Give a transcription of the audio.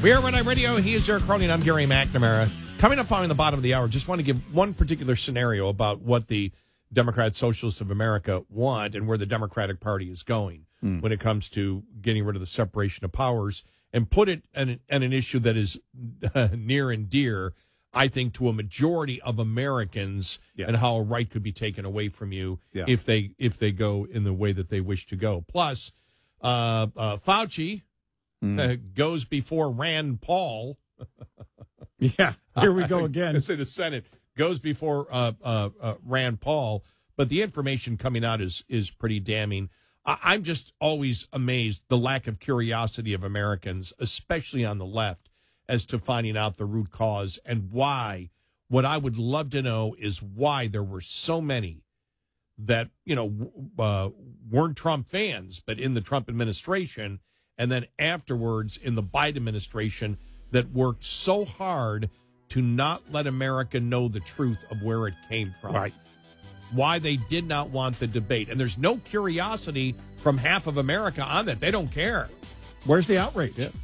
We are Red Eye Radio. He is Eric Carly, and I'm Gary McNamara. Coming up following the bottom of the hour, just want to give one particular scenario about what the Democrat Socialists of America want and where the Democratic Party is going when it comes to getting rid of the separation of powers and put it on an issue that is near and dear, I think, to a majority of Americans and how a right could be taken away from you if they go in the way that they wish to go. Plus, Fauci goes before Rand Paul. Yeah, here we go again. I say the Senate goes before Rand Paul, but the information coming out is pretty damning. I'm just always amazed the lack of curiosity of Americans, especially on the left, as to finding out the root cause and why. What I would love to know is why there were so many that, weren't Trump fans, but in the Trump administration, and then afterwards in the Biden administration that worked so hard to not let America know the truth of where it came from. Right. Why they did not want the debate. And there's no curiosity from half of America on that. They don't care. Where's the outrage? Yeah.